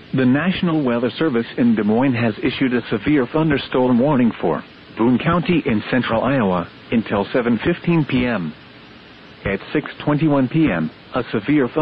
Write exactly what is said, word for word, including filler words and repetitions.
The National Weather Service in Des Moines has issued a severe thunderstorm warning for Boone County in central Iowa until seven fifteen p m At six twenty-one p m, a severe